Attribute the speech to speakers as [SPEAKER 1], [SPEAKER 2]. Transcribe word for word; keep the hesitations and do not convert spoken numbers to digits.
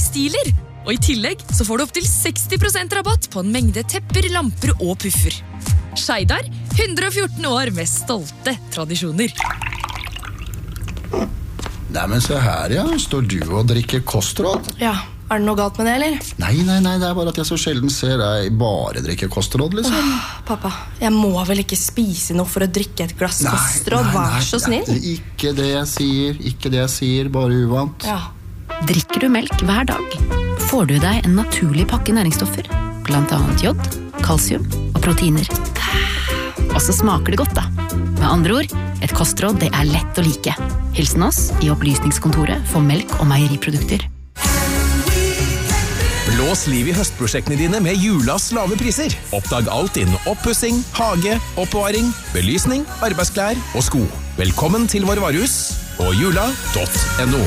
[SPEAKER 1] tekstiler. Og i tillegg så får du opp til seksti prosent rabatt på en mengde tepper, lamper og puffer. Skeidar, hundre og fjorten år med stolte tradisjoner.
[SPEAKER 2] Nei, men se her, ja. Står du og drikker kostråd?
[SPEAKER 3] Ja, er det noe galt med det, eller?
[SPEAKER 2] Nei, nei, nei, det er bare at jeg så sjelden ser deg bare drikke kostråd, liksom.
[SPEAKER 3] Åh, pappa, jeg må vel ikke spise noe for å drikke et glass kostråd, vær så snill.
[SPEAKER 2] Nei, ikke det jeg sier, ikke det jeg sier, bare uvant.
[SPEAKER 3] Ja.
[SPEAKER 4] Drikker du melk hver dag, får du deg en naturlig pakke næringsstoffer, blant annet jod, kalsium og proteiner. Og så smaker det godt, da. Med andre ord, et kostråd det er lett å like. Hilsen oss i opplysningskontoret for melk og meieriprodukter.
[SPEAKER 5] Blås liv i høstprosjektene dine med Julas lave priser. Oppdag alt innen oppussing, hage, oppbevaring, belysning, arbeidsklær og sko. Velkommen til vår varehus på jula punktum no.